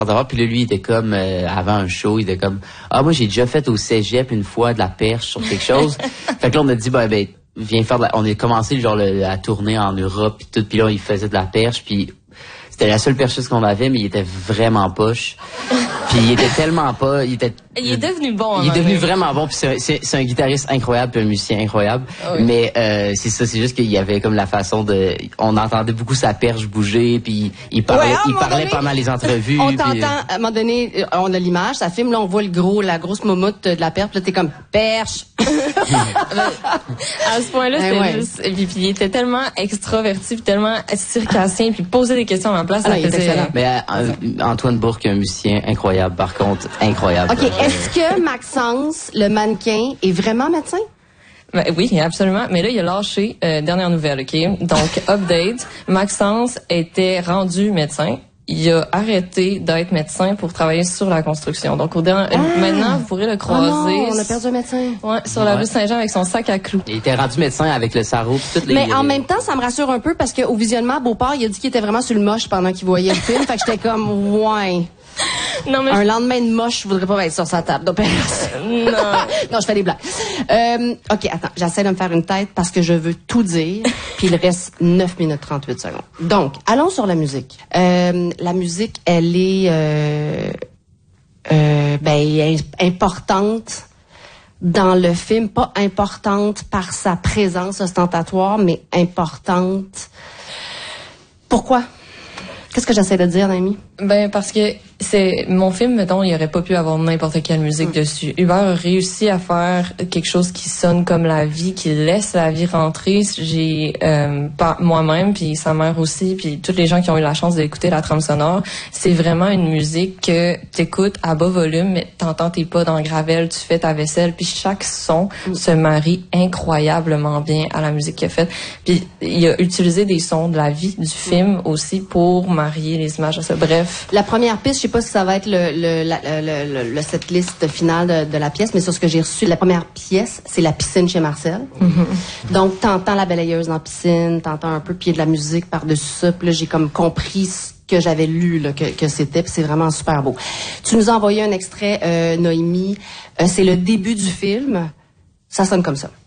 Puis là, lui, il était comme, avant un show, il était comme, moi, j'ai déjà fait au cégep une fois de la perche sur quelque chose. Fait que là, on a dit, ben, viens faire on a commencé, genre, la tournée en Europe, pis tout, puis là, il faisait de la perche, puis c'était la seule percheuse qu'on avait, mais il était vraiment poche. Puis il était tellement pas, il est devenu bon. Il est devenu vraiment bon. Puis c'est un guitariste incroyable, puis un musicien incroyable. Oui. Mais c'est ça, c'est juste qu'il y avait comme la façon de, on entendait beaucoup sa perche bouger, puis il parlait, pendant les entrevues. On t'entend à un moment donné, on a l'image, ça filme, là on voit la grosse moumoute de la perche, là t'es comme perche. À ce point-là, c'était juste, puis il était tellement extraverti, puis tellement circassien, puis posait des questions à ma place. Il était excellent. Mais Antoine Bourque, un musicien incroyable, par contre, incroyable. OK, est-ce que Maxence, le mannequin, est vraiment médecin? Ben, oui, absolument. Mais là, il a lâché, dernière nouvelle, OK? Donc, update, Maxence était rendu médecin. Il a arrêté d'être médecin pour travailler sur la construction. Donc, maintenant, vous pourrez le croiser. Oh non, on a perdu un médecin. Ouais, sur la rue Saint-Jean avec son sac à clous. Il était rendu médecin avec le sarrau pis toutes les... Mais en même temps, ça me rassure un peu parce qu'au visionnement, Beauport, il a dit qu'il était vraiment sur le moche pendant qu'il voyait le film. Fait que j'étais comme, ouais. Non, mais un lendemain de moche, je voudrais pas être sur sa table d'opération. Non. Non, je fais des blagues. OK, attends, j'essaie de me faire une tête parce que je veux tout dire, puis il reste 9 minutes 38 secondes. Donc, allons sur la musique. La musique, elle est importante dans le film, pas importante par sa présence ostentatoire, mais importante. Pourquoi? Qu'est-ce que j'essaie de dire, Naomi? Ben, parce que c'est mon film, mettons, il aurait pas pu avoir n'importe quelle musique dessus. Hubert a réussi à faire quelque chose qui sonne comme la vie, qui laisse la vie rentrer. J'ai moi-même, puis sa mère aussi, puis tous les gens qui ont eu la chance d'écouter la trame sonore, c'est vraiment une musique que t'écoutes à bas volume, mais t'entends tes pas dans le gravel, tu fais ta vaisselle, puis chaque son se marie incroyablement bien à la musique qu'il a faite. Puis il a utilisé des sons de la vie du film aussi pour marier les images à ça. Bref. La première piste, je sais pas si ça va être le setlist finale de la pièce, mais sur ce que j'ai reçu, la première pièce, c'est la piscine chez Marcel. Mm-hmm. Donc, t'entends la balayeuse dans la piscine, t'entends un peu, puis il y a de la musique par-dessus ça, puis là, j'ai comme compris ce que j'avais lu, là, que c'était, puis c'est vraiment super beau. Tu nous as envoyé un extrait, Noémie, c'est le début du film, ça sonne comme ça.